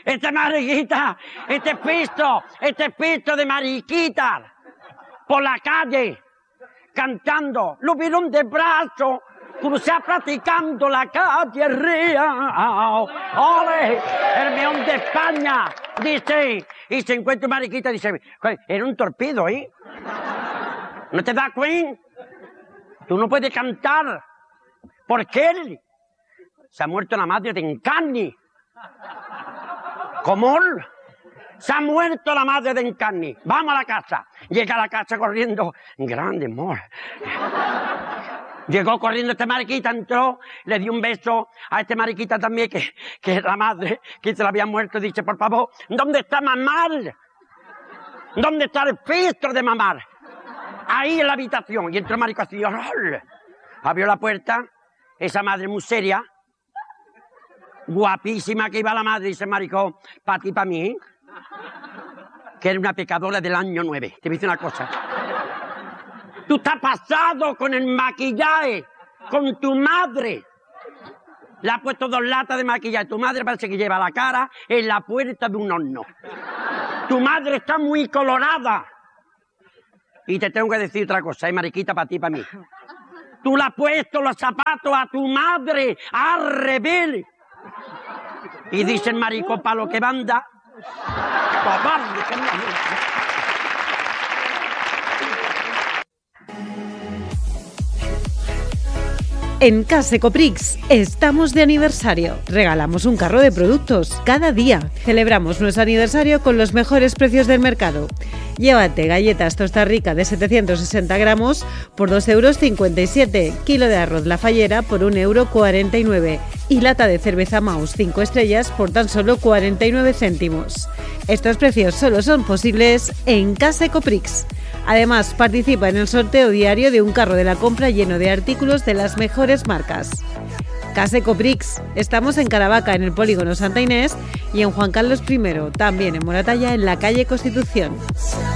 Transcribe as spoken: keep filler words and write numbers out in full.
Este mariquita, este pisto, este pisto de mariquitas por la calle cantando, lo vieron de brazo, crucé practicando la calle real. ¡Ole! El León de España, dice, y se encuentra un mariquita, dice, era un torpedo, ¿eh? ¿No te das cuenta? Tú no puedes cantar, porque él se ha muerto la madre de Encarni. ¿Cómo? Se ha muerto la madre de Encarni. Vamos a la casa. Llega a la casa corriendo. Grande, amor. Llegó corriendo este mariquita, entró, le dio un beso a este mariquita también, que, que es la madre, que se la había muerto. Dice, por favor, ¿dónde está mamar? ¿Dónde está el filtro de mamar? Ahí en la habitación. Y entró el marico así, ¡rol! Abrió la puerta, esa madre muy seria, guapísima que iba la madre, dice marico, para ti, para mí, que era una pecadora del año nueve. Te voy a decir una cosa. Tú estás pasado con el maquillaje, con tu madre. Le ha puesto dos latas de maquillaje. Tu madre parece que lleva la cara en la puerta de un horno. Tu madre está muy colorada. Y te tengo que decir otra cosa, ¿eh, mariquita? Para ti, para mí. Tú le has puesto los zapatos a tu madre al revés. Y dice el marico, para lo que banda. Cobarde, que no. En Casa Ecoprix estamos de aniversario. Regalamos un carro de productos cada día. Celebramos nuestro aniversario con los mejores precios del mercado. Llévate galletas Tosta Rica de setecientos sesenta gramos por dos euros cincuenta y siete, kilo de arroz La Fallera por un euro cuarenta y nueve y lata de cerveza Maus cinco estrellas por tan solo cuarenta y nueve céntimos. Estos precios solo son posibles en Casa Ecoprix. Además, participa en el sorteo diario de un carro de la compra lleno de artículos de las mejores marcas. Casa Ecoprix. Estamos en Caravaca, en el polígono Santa Inés, y en Juan Carlos primero, también en Moratalla, en la calle Constitución.